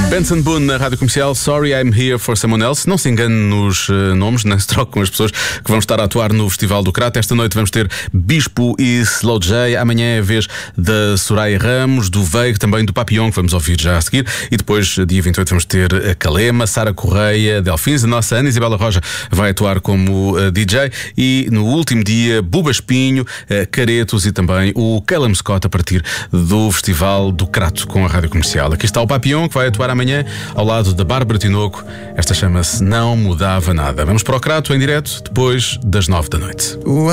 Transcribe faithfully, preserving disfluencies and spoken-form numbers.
Benson Boone na Rádio Comercial. Sorry, I'm here for someone else. Não se engane nos uh, nomes, nem se troque com as pessoas que vão estar a atuar no Festival do Crato. Esta noite vamos ter Bispo e Slow J. Amanhã é a vez da Soraya Ramos, do Veig, também do Papillon, que vamos ouvir já a seguir. E depois, dia vinte e oito, vamos ter a Calema, Sara Correia, Delfins. A nossa Ana Isabela Roja vai atuar como uh, D J. E no último dia, Buba Espinho, uh, Caretos e também o Calum Scott a partir do Festival do Crato com a Rádio Comercial. Aqui está o Papillon, que vai atuar amanhã ao lado da Bárbara Tinoco. Esta chama-se Não Mudava Nada. Vamos para o Crato em direto depois das nove da noite.